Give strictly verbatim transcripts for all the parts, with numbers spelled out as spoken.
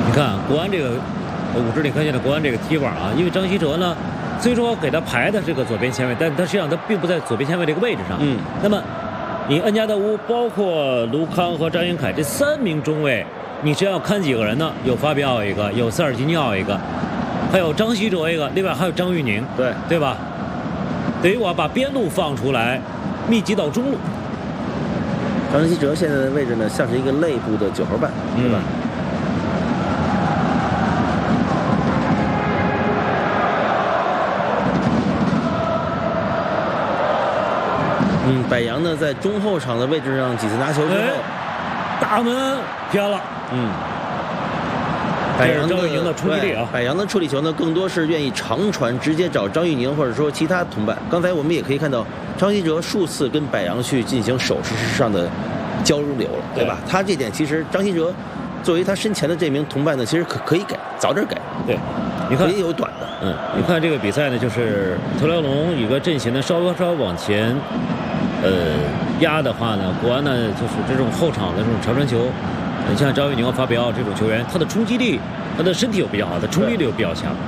你看国安这个，呃武志，你看现在国安这个踢法啊，因为张稀哲呢，虽说给他排的这个左边前卫，但他实际上他并不在左边前卫这个位置上。 嗯， 那么你恩加德乌包括卢康和张云凯这三名中卫，你实际上要看几个人呢？有法比奥一个，有塞尔吉尼奥一个，还有张稀哲一个，另外还有张玉宁， 对对吧？等于我把边路放出来，密集到中路。 张稀哲现在的位置呢，像是一个内部的九号半，对吧？嗯，柏杨呢在中后场的位置上几次拿球之后， 哎、大门偏了。 嗯，柏杨张玉宁的冲击力啊， 柏杨的处理球呢更多是愿意长传，直接找张玉宁或者说其他同伴。刚才我们也可以看到，张稀哲数次跟柏杨去进行手势上的交流了，对吧？对他这点其实张稀哲作为他身前的这名同伴呢，其实可可以改，早点改。 对，你看也有短的。 嗯，你看这个比赛呢，就是头条龙一个阵型呢稍微稍微往前，呃压的话呢，国安呢就是这种后场的这种长传球，你像张玉宁和法比奥这种球员，他的冲击力，他的身体又比较好，他冲击力又比较强。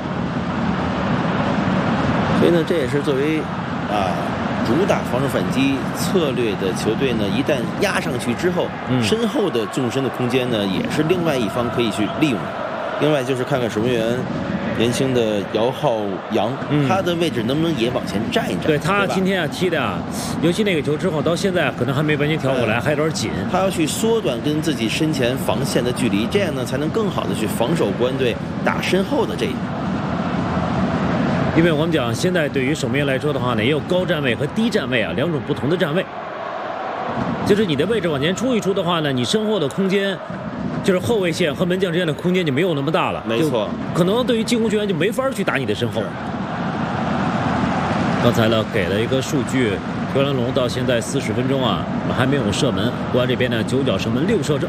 所以呢，这也是作为啊主打防守反击策略的球队呢，一旦压上去之后，嗯、身后的纵深的空间呢，也是另外一方可以去利用的。另外就是看看守门员年轻的姚浩洋，嗯、他的位置能不能也往前站一站？ 对他今天啊踢的啊，尤其那个球之后到现在可能还没完全调过来，嗯、还有点紧。 他要去缩短跟自己身前防线的距离，这样呢才能更好的去防守国安队打身后的这一。 因为我们讲现在对于守门员来说的话呢，也有高站位和低站位啊两种不同的站位。就是你的位置往前冲一出的话呢，你身后的空间。就是后卫线和门将之间的空间就没有那么大了， 没错， 可能对于进攻球员就没法去打你的身后。刚才呢给了一个数据，刘兰龙到现在四十分钟啊，还没有射门，国安这边呢九脚射门六射正。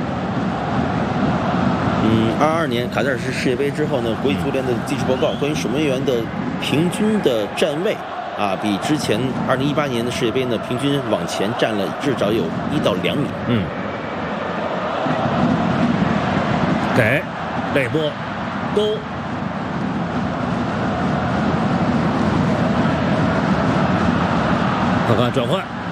嗯，二二年卡塔尔世界杯之后呢，国际足联的技术报告关于守门员的平均的站位啊，比之前二零一八年的世界杯呢平均往前站了至少有一到两米。 嗯。给内波勾，看看转换。